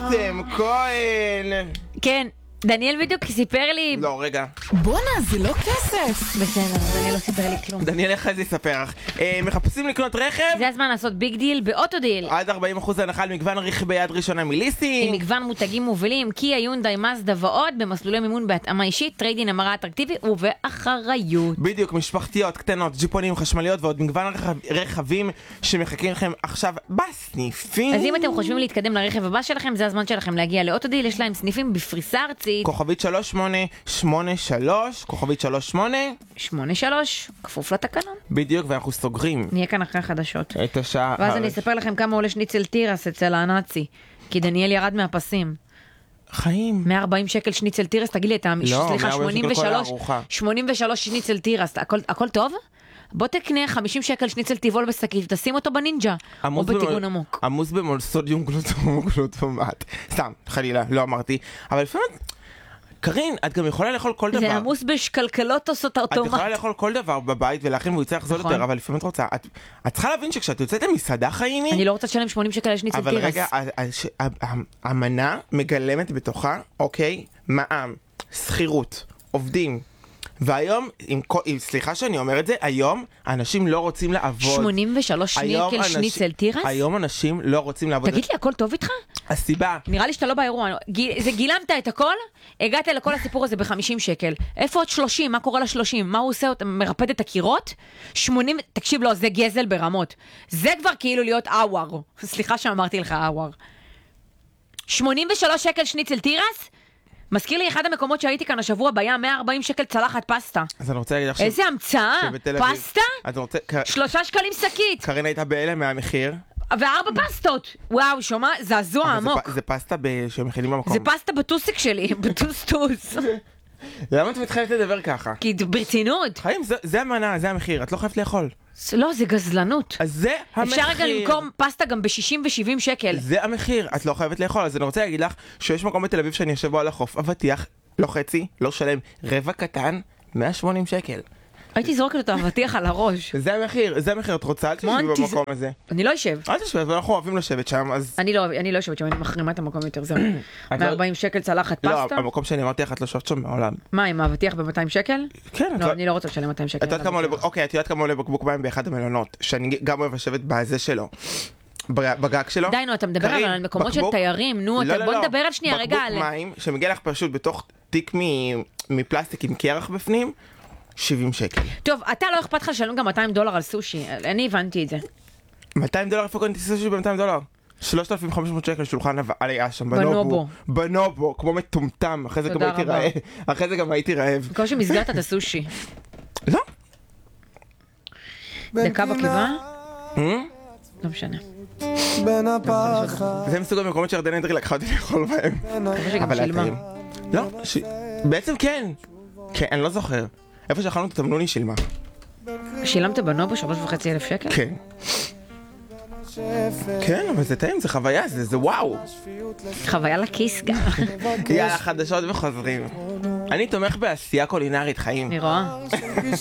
רותם כהן. כן, דניאל בדיוק סיפר לי... לא, רגע. בונה, זה לא כסף. בסדר, דניאל לא סיפר לי כלום. דניאל, איך זה יספר לך? מחפשים לקנות רכב? זה הזמן לעשות ביג דיל באוטודיל. עד 40% הנחה על מגוון רכבי יד ראשונה מליסינג. עם מגוון מותגים מובילים, קיה, יונדאי, מאזדה ועוד, במסלולי מימון בהתאמה אישית, טריידין המרה אטרקטיבי ובאחריות. בדיוק, משפחתיות, קטנות, ג'יפונים, חשמליות ועוד מגוון רכבים שמחכים לכם עכשיו בסניפים. אז אם אתם חושבים להתקדם לרכב הבא שלכם, זה הזמן שלכם להגיע לאוטודיל, יש להם סניפים בפריסה ארצית. כוכבית 3883, כוכבית 83, כפוף לתקנון. בדיוק, ואנחנו סוגרים נהיה כאן אחרי החדשות. את השעה. ואז אני אספר לכם כמה עולה שניצל תירס אצל הנאצי, כי דניאל ירד מהפסים. חיים. 140 שקל שניצל תירס, תגיד לי, לא, סליחה, 140 שקל כל הארוחה. 83 שניצל תירס, הכל טוב? בוא תקנה 50 שקל שניצל טיבול בשקית, תשים אותו בנינג'ה, או בטיגון עמוק. עמוס במולסודיום גלוטומט. סתם, חלילה, לא אמרתי. אבל לפעמים, קרין, את גם יכולה לאכול כל דבר. זה עמוס בשקלקלות עושות את אוטומט. יכולה לאכול כל דבר בבית ולהכין והוא יצא לחזור יותר, אבל לפעמים את רוצה. את צריכה להבין שכשאת יוצאת למסעדה חיימי... אני לא רוצה לשלם 80 שקל לשניצל תירס. אבל רגע, המנה מגלמת בתוכה, אוקיי, מע"מ, שכירות, עובדים. והיום, סליחה שאני אומר את זה, היום אנשים לא רוצים לעבוד. 83 שקל שניצל תירס? היום אנשים לא רוצים לעבוד. תגיד לי, הכל טוב איתך? הסיבה. נראה לי שאתה לא באירוע. זה גילמת את הכל? הגעת לכל הסיפור הזה ב-50 שקל. איפה עוד 30? מה קורה ל-30? מה הוא עושה? מרפד את הקירות? 80... תקשיב לו, זה גזל ברמות. זה כבר כאילו להיות אוואר. סליחה שאמרתי לך אוואר. 83 שקל שניצל תירס? מזכיר לי אחד המקומות שהייתי כאן השבוע בים, 140 שקל צלחת פסטה. אז אני רוצה להגיד עכשיו... איזה המצאה? פסטה? 3 שקלים שקית. קרין הייתה בהלם מהמחיר. ו4 פסטות. וואו, שומע? זעזוע עמוק. זה פסטה שמכינים במקום. זה פסטה בטוסיק שלי, בטוסטוס. למה את מתחייבת לדבר ככה? כי ברצינות. חיים, זה המנה, זה המחיר, את לא חייבת לאכול. לא, זה גזלנות. אז זה המחיר. אפשר רגע למקום פסטה גם ב-60 ו-70 שקל. זה המחיר, את לא חייבת לאכול. אז אני רוצה להגיד לך שיש מקום בתל אביב שאני יושב בו על החוף, אבטיח, לא חצי, לא שלם, רבע קטן, 180 שקל. הייתי זורקת אותו אבטיח על הראש. זה המחיר, זה המחיר, את רוצה? אל תשבי במקום הזה. אני לא אשב. אל תשבי, אנחנו אוהבים לשבת שם, אז... אני לא אשבת שם, אני מחרימה את המקום יותר, זהו. 140 שקל צלחת פסטה? לא, המקום שאני אמרתי לך, את לא שבת שם מעולם. מה, עם האבטיח ב-200 שקל? כן. לא, אני לא רוצה לשלם 200 שקל. אוקיי, את יודעת כמה עולה בקבוק מים באחד המלונות, שאני גם אוהב לשבת בזה שלו. בגג שלו. די, נו, אתה מדבר על מקומות של תיירים, נו, בוא נדבר על שנייה רגע על... בקבוק מים שמגיע לך פשוט בתוך תיק מפלסטיק עם קרח בפנים, 70 שקל. טוב, אתה לא אכפת לך לשלם גם $200 על סושי, אני הבנתי את זה. $200? איפה קונתי סושי ב$200? 3,500 שקל שולחן היה שם בנובו. בנובו, כמו מטומטם, אחרי זה גם הייתי רעב. כמו שמסגרת את הסושי. לא. דקה בקיבה? לא משנה. זה מסוג המקומות שירדן אדרי לקחה אותי לאכול בהם. שגם שילמה. לא, בעצם כן. כן, אני לא זוכר. איפה שאכלנו את התמנוני שילמה. שילמת בנובו 3,500 שקל? כן. כן, אבל זה טעים, זה חוויה, זה וואו. חוויה לכיס גם. יאללה, חדשות וחוזרים. אני תומך בעשייה קולינרית, חיים. אני רואה.